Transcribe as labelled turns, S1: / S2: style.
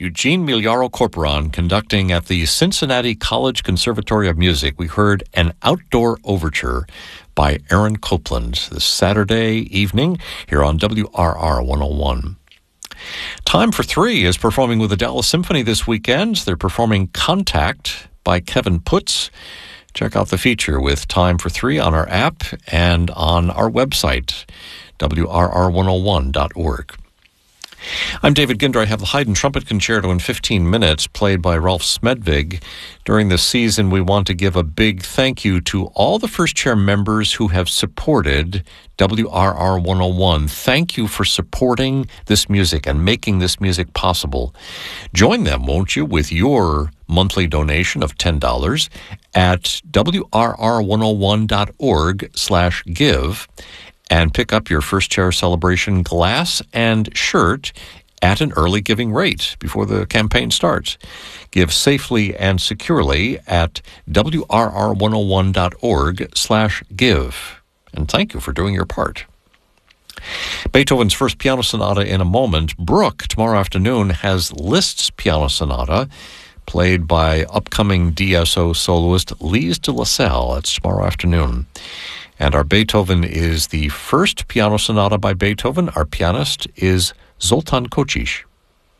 S1: Eugene Miliaro Corporon conducting at the Cincinnati College Conservatory of Music. We heard an outdoor overture by Aaron Copland this Saturday evening here on WRR 101. Time for Three is performing with the Dallas Symphony this weekend. They're performing Contact by Kevin Putz. Check out the feature with Time for Three on our app and on our website, WRR101.org. I'm David Ginder. I have the Haydn Trumpet Concerto in 15 minutes, played by Rolf Smedvig. During this season, we want to give a big thank you to all the First Chair members who have supported WRR 101. Thank you for supporting this music and making this music possible. Join them, won't you, with your monthly donation of $10 at WRR101.org/give. And pick up your First Chair Celebration glass and shirt at an early giving rate before the campaign starts. Give safely and securely at WRR101.org/give. And thank you for doing your part. Beethoven's First Piano Sonata in a moment. Brooke, tomorrow afternoon, has Liszt's Piano Sonata, played by upcoming DSO soloist Lise de la Salle. That's tomorrow afternoon. And our Beethoven is the first piano sonata by Beethoven. Our pianist is Zoltan Kocsis.